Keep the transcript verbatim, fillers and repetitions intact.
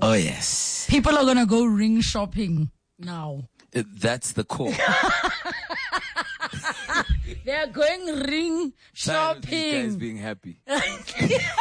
Oh, yes. People are going to go ring shopping now. Uh, That's the core. They are going ring Tired of these guys shopping. being happy.